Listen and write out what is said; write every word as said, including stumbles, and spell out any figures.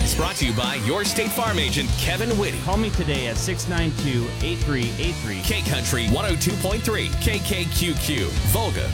It's brought to you by your State Farm agent, Kevin Whitty. Call me today at six nine two, eight three eight three. K Country one oh two point three, K K Q Q, Volga,